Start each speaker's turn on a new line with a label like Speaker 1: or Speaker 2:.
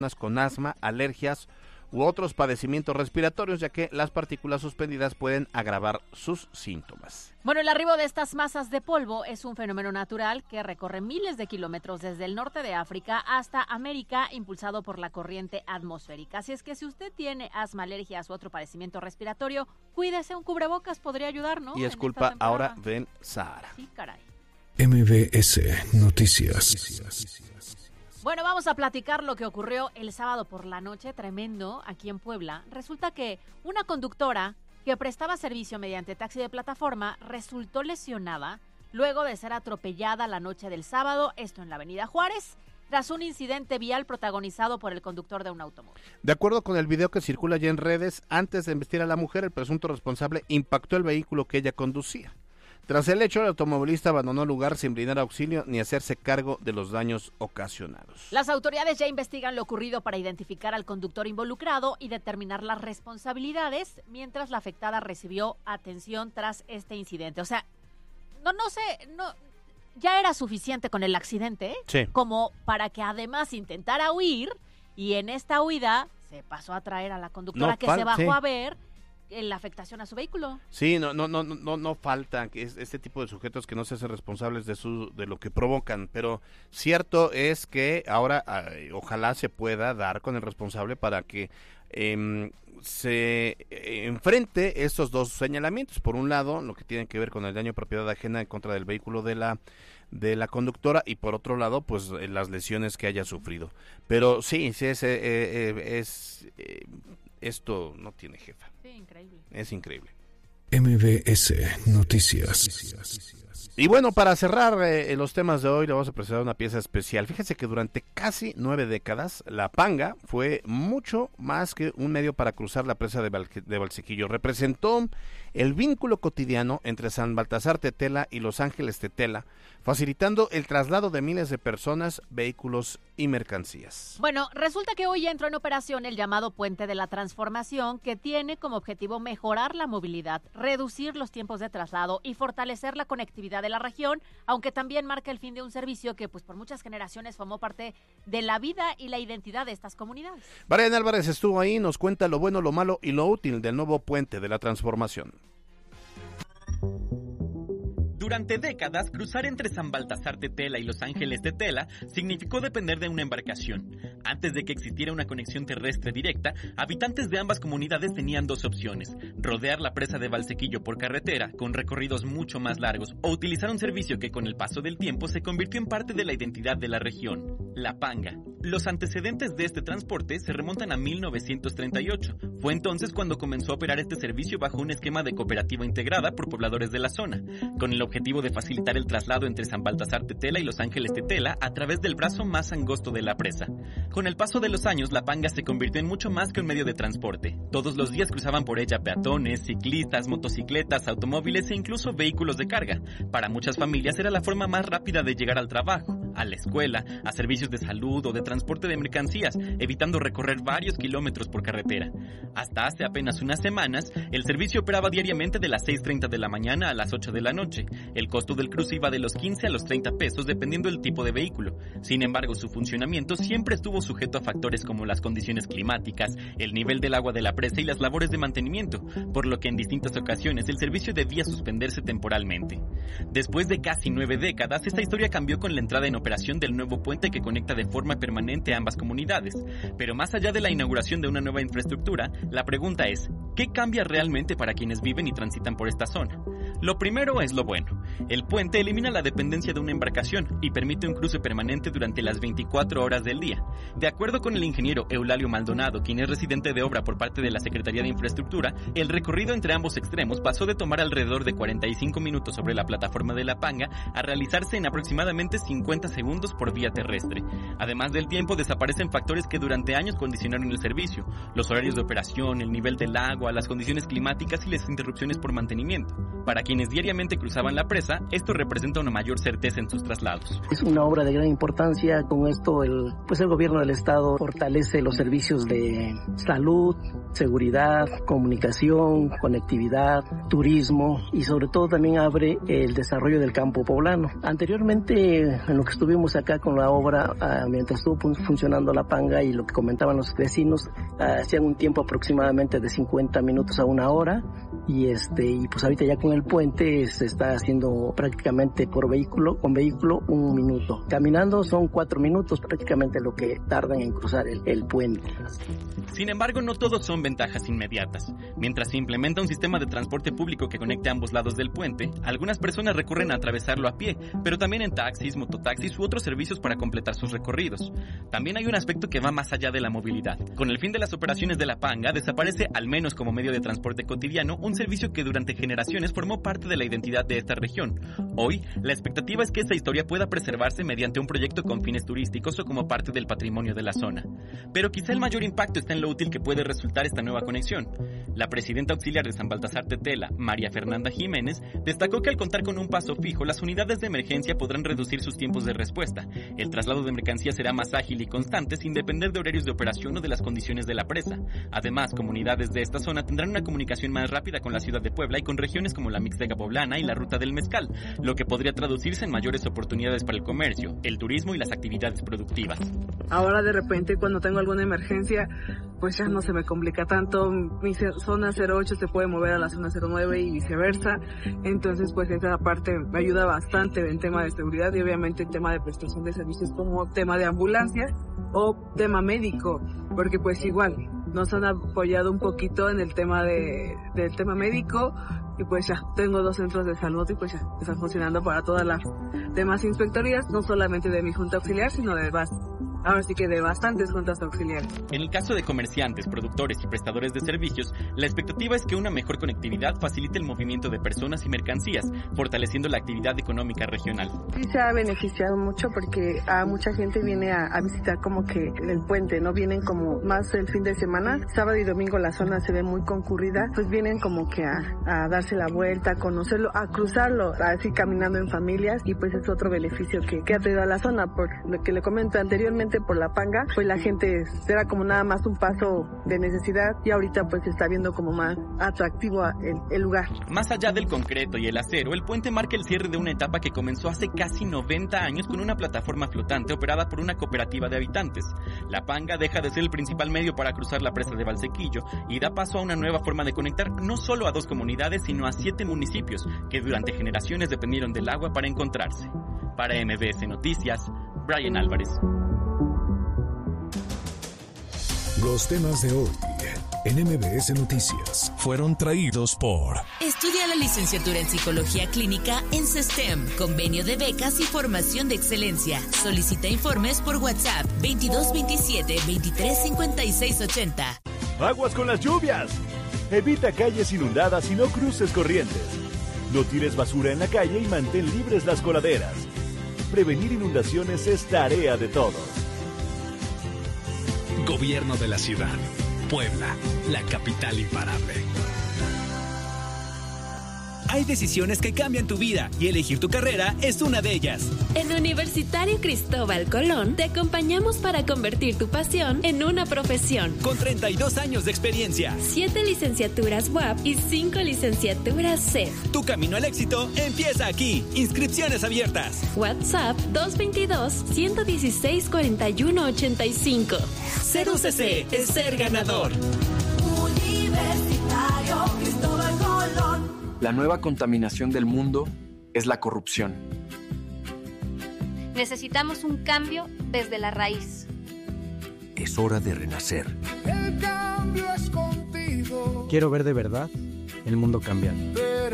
Speaker 1: con asma, alergias u otros padecimientos respiratorios, ya que las partículas suspendidas pueden agravar sus síntomas.
Speaker 2: Bueno, el arribo de estas masas de polvo es un fenómeno natural que recorre miles de kilómetros desde el norte de África hasta América, impulsado por la corriente atmosférica. Así es que si usted tiene asma, alergias u otro padecimiento respiratorio, cuídese, un cubrebocas podría ayudar, ¿no?
Speaker 1: Y es culpa ahora del Sahara.
Speaker 2: Sí, caray.
Speaker 3: MBS Noticias.
Speaker 2: Bueno, vamos a platicar lo que ocurrió el sábado por la noche, tremendo, aquí en Puebla. Resulta que una conductora que prestaba servicio mediante taxi de plataforma resultó lesionada luego de ser atropellada la noche del sábado, esto en la avenida Juárez, tras un incidente vial protagonizado por el conductor de un automóvil.
Speaker 1: De acuerdo con el video que circula ya en redes, antes de embestir a la mujer, el presunto responsable impactó el vehículo que ella conducía. Tras el hecho, el automovilista abandonó el lugar sin brindar auxilio ni hacerse cargo de los daños ocasionados.
Speaker 2: Las autoridades ya investigan lo ocurrido para identificar al conductor involucrado y determinar las responsabilidades, mientras la afectada recibió atención tras este incidente. O sea, no ya era suficiente con el accidente,
Speaker 1: sí,
Speaker 2: como para que además intentara huir, y en esta huida se pasó a traer a la conductora se bajó a ver la afectación a su vehículo.
Speaker 1: Sí, no falta que este tipo de sujetos que no se hacen responsables de lo que provocan, pero cierto es que ahora ojalá se pueda dar con el responsable para que se enfrente estos dos señalamientos. Por un lado, lo que tiene que ver con el daño a propiedad ajena en contra del vehículo de la conductora, y por otro lado, pues las lesiones que haya sufrido. Pero sí, esto no tiene jefa.
Speaker 2: Sí, increíble.
Speaker 1: Es increíble.
Speaker 3: MBS Noticias.
Speaker 1: Y bueno, para cerrar los temas de hoy, le vamos a presentar una pieza especial. Fíjense que durante casi 9 décadas, la panga fue mucho más que un medio para cruzar la presa de Valsequillo. Representó el vínculo cotidiano entre San Baltasar Tetela y Los Ángeles Tetela, facilitando el traslado de miles de personas, vehículos y mercancías.
Speaker 2: Bueno, resulta que hoy entró en operación el llamado Puente de la Transformación, que tiene como objetivo mejorar la movilidad, reducir los tiempos de traslado y fortalecer la conectividad de la región, aunque también marca el fin de un servicio que pues por muchas generaciones formó parte de la vida y la identidad de estas comunidades.
Speaker 1: Brian Álvarez estuvo ahí, nos cuenta lo bueno, lo malo y lo útil del nuevo Puente de la Transformación.
Speaker 4: Durante décadas, cruzar entre San Baltasar Tetela y Los Ángeles Tetela significó depender de una embarcación. Antes de que existiera una conexión terrestre directa, habitantes de ambas comunidades tenían dos opciones: rodear la presa de Valsequillo por carretera, con recorridos mucho más largos, o utilizar un servicio que con el paso del tiempo se convirtió en parte de la identidad de la región: la panga. Los antecedentes de este transporte se remontan a 1938. Fue entonces cuando comenzó a operar este servicio bajo un esquema de cooperativa integrada por pobladores de la zona, con el objetivo de facilitar el traslado entre San Baltasar Tetela y Los Ángeles Tetela a través del brazo más angosto de la presa. Con el paso de los años, la panga se convirtió en mucho más que un medio de transporte. Todos los días cruzaban por ella peatones, ciclistas, motocicletas, automóviles e incluso vehículos de carga. Para muchas familias era la forma más rápida de llegar al trabajo, a la escuela, a servicios de salud o de transporte de mercancías, evitando recorrer varios kilómetros por carretera. Hasta hace apenas unas semanas, el servicio operaba diariamente de las 6:30 de la mañana a las 8 de la noche. El costo del cruce iba de los 15 a los 30 pesos dependiendo del tipo de vehículo. Sin embargo, su funcionamiento siempre estuvo sujeto a factores como las condiciones climáticas, el nivel del agua de la presa y las labores de mantenimiento, por lo que en distintas ocasiones el servicio debía suspenderse temporalmente. Después de casi 9 décadas, esta historia cambió con la entrada en operación del nuevo puente que conecta de forma permanente a ambas comunidades. Pero más allá de la inauguración de una nueva infraestructura, la pregunta es: ¿qué cambia realmente para quienes viven y transitan por esta zona? Lo primero es lo bueno. El puente elimina la dependencia de una embarcación y permite un cruce permanente durante las 24 horas del día. De acuerdo con el ingeniero Eulalio Maldonado, quien es residente de obra por parte de la Secretaría de Infraestructura, el recorrido entre ambos extremos pasó de tomar alrededor de 45 minutos sobre la plataforma de la panga a realizarse en aproximadamente 50 segundos por vía terrestre. Además del tiempo, desaparecen factores que durante años condicionaron el servicio: los horarios de operación, el nivel del agua, las condiciones climáticas y las interrupciones por mantenimiento. Para Para quienes diariamente cruzaban la presa, esto representa una mayor certeza en sus traslados.
Speaker 5: Es una obra de gran importancia. Con esto el gobierno del estado fortalece los servicios de salud, seguridad, comunicación, conectividad, turismo y sobre todo también abre el desarrollo del campo poblano. Anteriormente, en lo que estuvimos acá con la obra, mientras estuvo funcionando la panga y lo que comentaban los vecinos, hacían un tiempo aproximadamente de 50 minutos a una hora y pues ahorita ya con el puente se está haciendo prácticamente con vehículo 1 minuto. Caminando son 4 minutos prácticamente lo que tardan en cruzar el puente.
Speaker 4: Sin embargo, no todos son ventajas inmediatas. Mientras se implementa un sistema de transporte público que conecte ambos lados del puente, algunas personas recurren a atravesarlo a pie, pero también en taxis, mototaxis u otros servicios para completar sus recorridos. También hay un aspecto que va más allá de la movilidad. Con el fin de las operaciones de la panga, desaparece, al menos como medio de transporte cotidiano, un servicio que durante generaciones formó parte de la identidad de esta región. Hoy, la expectativa es que esta historia pueda preservarse mediante un proyecto con fines turísticos o como parte del patrimonio de la zona. Pero quizá el mayor impacto está en lo útil que puede resultar esta nueva conexión. La presidenta auxiliar de San Baltasar Tetela, María Fernanda Jiménez, destacó que al contar con un paso fijo, las unidades de emergencia podrán reducir sus tiempos de respuesta. El traslado de mercancías será más ágil y constante sin depender de horarios de operación o de las condiciones de la presa. Además, comunidades de esta zona tendrán una comunicación más rápida con la ciudad de Puebla y con regiones como la Mixteca Poblana y la Ruta del Mezcal, lo que podría traducirse en mayores oportunidades para el comercio, el turismo y las actividades productivas.
Speaker 6: Ahora de repente cuando tengo alguna emergencia, pues ya no se me complica tanto, mi zona 08 se puede mover a la zona 09 y viceversa, entonces pues esa parte me ayuda bastante en tema de seguridad y obviamente en tema de prestación de servicios como tema de ambulancias o tema médico, porque pues igual nos han apoyado un poquito en el tema del tema médico y pues ya tengo 2 centros de salud y pues ya están funcionando para todas las demás inspectorías, no solamente de mi junta auxiliar, sino de ahora sí que de bastantes juntas auxiliares.
Speaker 4: En el caso de comerciantes, productores y prestadores de servicios, la expectativa es que una mejor conectividad facilite el movimiento de personas y mercancías, fortaleciendo la actividad económica regional.
Speaker 6: Sí se ha beneficiado mucho porque a mucha gente viene a visitar como que el puente, ¿no? Vienen como más el fin de semana, sábado y domingo la zona se ve muy concurrida, pues vienen como que a darse la vuelta, a conocerlo, a cruzarlo, así caminando en familias y pues es otro beneficio que ha traído a la zona, por lo que le comento anteriormente, por la panga, pues la gente era como nada más un paso de necesidad y ahorita pues se está viendo como más atractivo el lugar.
Speaker 4: Más allá del concreto y el acero, el puente marca el cierre de una etapa que comenzó hace casi 90 años con una plataforma flotante operada por una cooperativa de habitantes. La panga deja de ser el principal medio para cruzar la presa de Valsequillo y da paso a una nueva forma de conectar no solo a 2 comunidades, sino a 7 municipios que durante generaciones dependieron del agua para encontrarse. Para MBS Noticias, Brian Álvarez.
Speaker 3: Los temas de hoy en MBS Noticias fueron traídos por...
Speaker 7: Estudia la licenciatura en Psicología Clínica en CESTEM. Convenio de becas y formación de excelencia. Solicita informes por WhatsApp 2227 235680.
Speaker 8: ¡Aguas con las lluvias! Evita calles inundadas y no cruces corrientes. No tires basura en la calle y mantén libres las coladeras. Prevenir inundaciones es tarea de todos.
Speaker 9: Gobierno de la ciudad. Puebla, la capital imparable. Hay decisiones que cambian tu vida y elegir tu carrera es una de ellas.
Speaker 10: En Universitario Cristóbal Colón te acompañamos para convertir tu pasión en una profesión.
Speaker 9: Con 32 años de experiencia.
Speaker 10: 7 licenciaturas UAP y 5 licenciaturas CEF.
Speaker 9: Tu camino al éxito empieza aquí. Inscripciones abiertas.
Speaker 10: WhatsApp 222-116-4185.
Speaker 9: Ser UCC es ser ganador.
Speaker 11: Universitario Cristóbal Colón.
Speaker 12: La nueva contaminación del mundo es la corrupción.
Speaker 13: Necesitamos un cambio desde la raíz.
Speaker 14: Es hora de renacer.
Speaker 15: El cambio es contigo.
Speaker 16: Quiero ver de verdad el mundo cambiar.